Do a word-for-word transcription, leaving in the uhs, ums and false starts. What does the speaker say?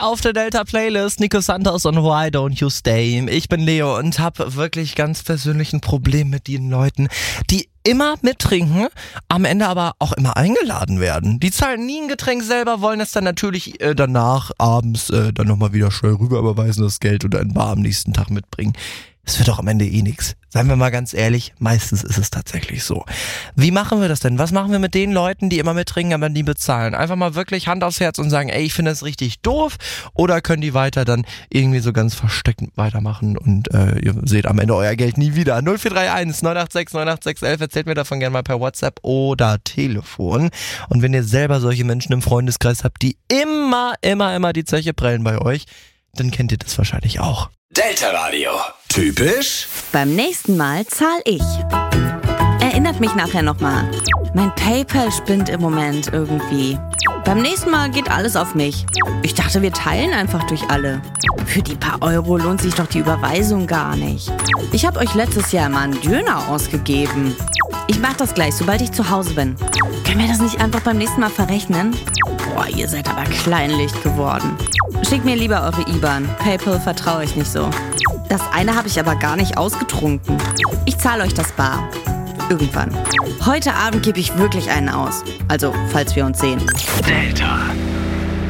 auf der Delta Playlist. Nico Santos und Why Don't You Stay. Ich bin Leo und habe wirklich ganz persönlich ein Problem mit den Leuten, die immer mittrinken, am Ende aber auch immer eingeladen werden. Die zahlen nie ein Getränk selber, wollen es dann natürlich äh, danach abends äh, dann nochmal wieder schnell rüber überweisen, das Geld oder in Bar am nächsten Tag mitbringen. Es wird doch am Ende eh nix. Seien wir mal ganz ehrlich, meistens ist es tatsächlich so. Wie machen wir das denn? Was machen wir mit den Leuten, die immer mittrinken, aber nie bezahlen? Einfach mal wirklich Hand aufs Herz und sagen, ey, ich finde das richtig doof. Oder können die weiter dann irgendwie so ganz versteckt weitermachen und äh, ihr seht am Ende euer Geld nie wieder. null vier drei eins neun acht sechs neun acht sechs elf, erzählt mir davon gerne mal per WhatsApp oder Telefon. Und wenn ihr selber solche Menschen im Freundeskreis habt, die immer, immer, immer die Zeche prellen bei euch, dann kennt ihr das wahrscheinlich auch. Delta Radio. Typisch? Beim nächsten Mal zahl ich. Erinnert mich nachher nochmal. Mein PayPal spinnt im Moment irgendwie. Beim nächsten Mal geht alles auf mich. Ich dachte, wir teilen einfach durch alle. Für die paar Euro lohnt sich doch die Überweisung gar nicht. Ich habe euch letztes Jahr mal einen Döner ausgegeben. Ich mach das gleich, sobald ich zu Hause bin. Können wir das nicht einfach beim nächsten Mal verrechnen? Boah, ihr seid aber kleinlicht geworden. Schickt mir lieber eure I B A N. PayPal vertraue ich nicht so. Das eine habe ich aber gar nicht ausgetrunken. Ich zahle euch das bar. Irgendwann. Heute Abend gebe ich wirklich einen aus. Also, falls wir uns sehen. Delta.